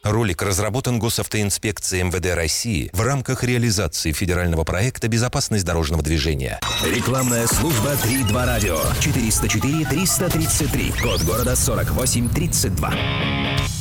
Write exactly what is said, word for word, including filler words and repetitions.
Ролик разработан Госавтоинспекцией эм вэ дэ России в рамках реализации федерального проекта «Безопасность дорожного движения». Рекламная служба три два радио. четыреста четыре триста тридцать три. Код города сорок восемь тридцать два.